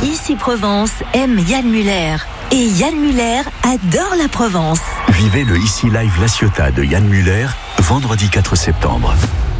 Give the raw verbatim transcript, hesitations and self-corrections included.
Ici Provence aime Yann Muller. Et Yann Muller adore la Provence. Vivez le Ici Live La Ciotat de Yann Muller, vendredi quatre septembre.